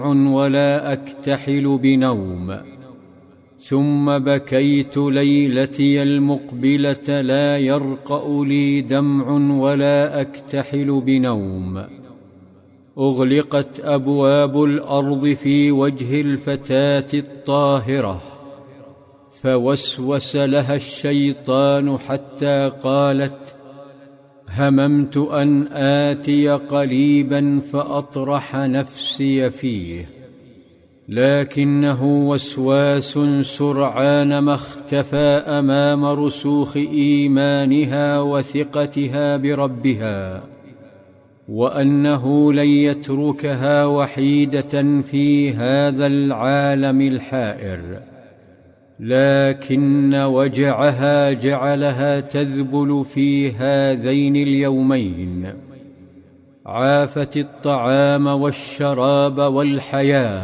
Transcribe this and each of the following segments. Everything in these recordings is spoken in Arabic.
ولا أكتحل بنوم. ثم بكيت ليلتي المقبلة لا يرقأ لي دمع ولا أكتحل بنوم. أغلقت أبواب الأرض في وجه الفتاة الطاهرة، فوسوس لها الشيطان حتى قالت: هممت أن آتي قليبا فأطرح نفسي فيه، لكنه وسواس سرعان ما اختفى أمام رسوخ إيمانها وثقتها بربها، وأنه لن يتركها وحيدة في هذا العالم الحائر، لكن وجعها جعلها تذبل في هذين اليومين. عافت الطعام والشراب والحياة،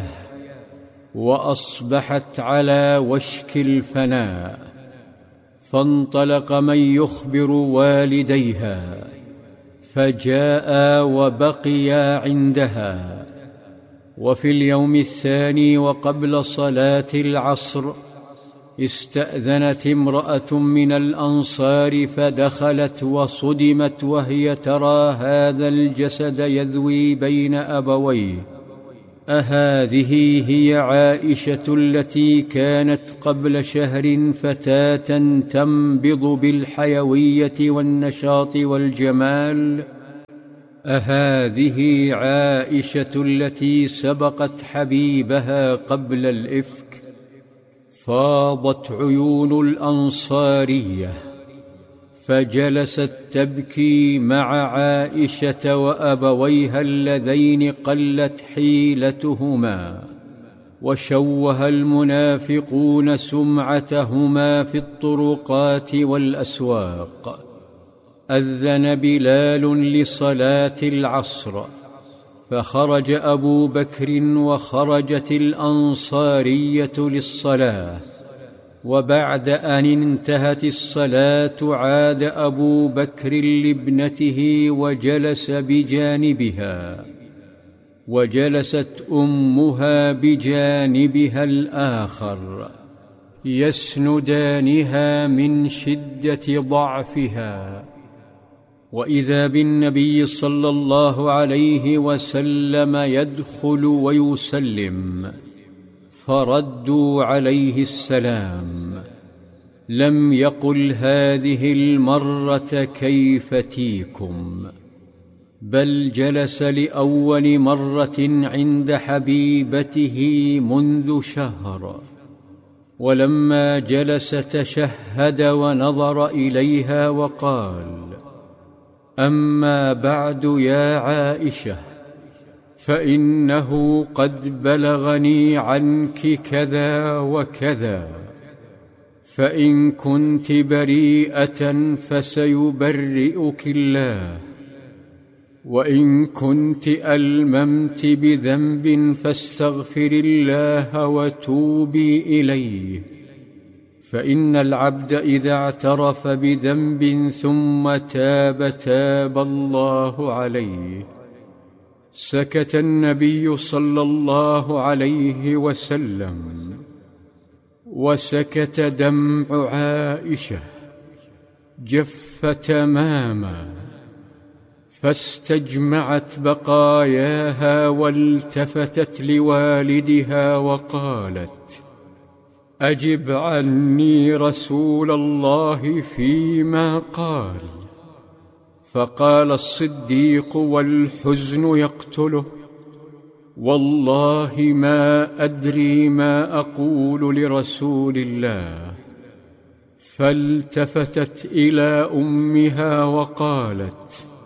وأصبحت على وشك الفناء. فانطلق من يخبر والديها، فجاءا وبقيا عندها. وفي اليوم الثاني وقبل صلاة العصر استأذنت امرأة من الأنصار فدخلت وصدمت وهي ترى هذا الجسد يذوي بين أبويه. أهذه هي عائشة التي كانت قبل شهر فتاة تنبض بالحيوية والنشاط والجمال؟ أهذه عائشة التي سبقت حبيبها قبل الإفك؟ فاضت عيون الأنصارية، فجلست تبكي مع عائشة وأبويها اللذين قلت حيلتهما، وشوه المنافقون سمعتهما في الطرقات والأسواق. أذن بلال لصلاة العصر، فخرج أبو بكر وخرجت الأنصارية للصلاة. وبعد أن انتهت الصلاة عاد أبو بكر لابنته وجلس بجانبها، وجلست أمها بجانبها الآخر، يسندانها من شدة ضعفها. وإذا بالنبي صلى الله عليه وسلم يدخل ويسلم، فردوا عليه السلام. لم يقل هذه المرة كيف تيكم، بل جلس لأول مرة عند حبيبته منذ شهر. ولما جلس تشهد ونظر إليها وقال: أما بعد يا عائشة، فإنه قد بلغني عنك كذا وكذا، فإن كنت بريئة فسيبرئك الله، وإن كنت ألممت بذنب فاستغفر الله وتوبي إليه، فإن العبد إذا اعترف بذنب ثم تاب تاب الله عليه. سكت النبي صلى الله عليه وسلم، وسكت دمع عائشة، جف تماما، فاستجمعت بقاياها والتفتت لوالدها وقالت: أجب عني رسول الله فيما قال. فقال الصديق والحزن يقتله: والله ما أدري ما أقول لرسول الله. فالتفتت إلى أمها وقالت: